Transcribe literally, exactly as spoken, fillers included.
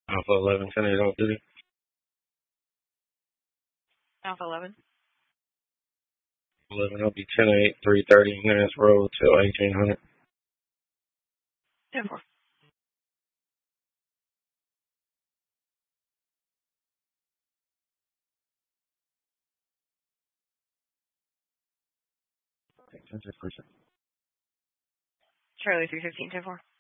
Alpha eleven, ten eight on duty. Alpha eleven. eleven, I'll be ten eight, three thirty minutes road till eighteen hundred. ten four. Charlie three fifteen, ten four.